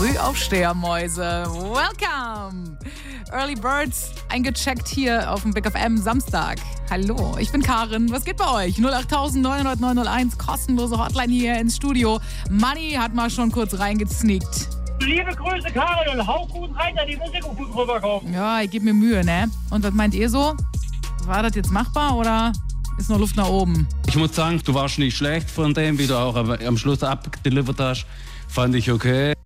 Frühaufstehermäuse, welcome! Early Birds, eingecheckt hier auf dem Big FM Samstag. Hallo, ich bin Karin, was geht bei euch? 08000 900 901, kostenlose Hotline hier ins Studio. Manni hat mal schon kurz reingesneakt. Liebe Grüße, Karin, und hau gut rein, da die Musik gut rüberkommt. Ja, ich gebe mir Mühe, ne? Und was meint ihr so? War das jetzt machbar oder ist noch Luft nach oben? Ich muss sagen, du warst nicht schlecht von dem, wie du auch am Schluss abdelivert hast. Fand ich okay.